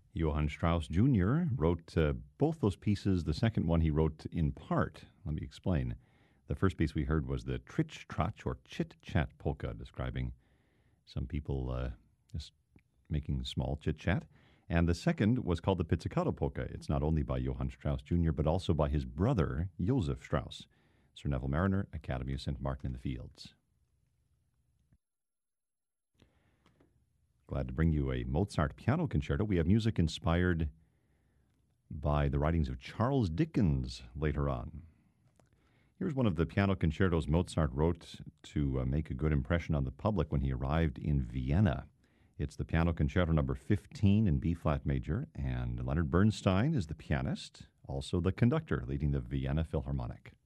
Johann Strauss Jr. wrote both those pieces. The second one he wrote in part. Let me explain. The first piece we heard was the Tritch Trotch or Chit Chat polka, describing some people just making small chit chat. And the second was called the Pizzicato polka. It's not only by Johann Strauss Jr., but also by his brother, Joseph Strauss. Sir Neville Mariner, Academy of St. Martin in the Fields. Glad to bring you a Mozart piano concerto. We have music inspired by the writings of Charles Dickens later on. Here's one of the piano concertos Mozart wrote to make a good impression on the public when he arrived in Vienna. It's the Piano Concerto number 15 in B-flat major, and Leonard Bernstein is the pianist, also the conductor leading the Vienna Philharmonic.